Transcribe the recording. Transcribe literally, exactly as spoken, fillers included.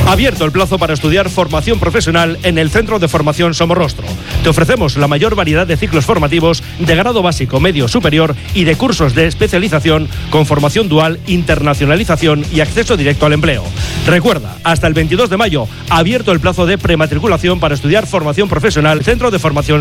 Abierto el plazo para estudiar formación profesional en el Centro de Formación Somorrostro. Te ofrecemos la mayor variedad de ciclos formativos de grado básico, medio, superior y de cursos de especialización con formación dual, internacionalización y acceso directo al empleo. Recuerda, hasta el veintidós de mayo, abierto el plazo de prematriculación para estudiar formación profesional, Centro de Formación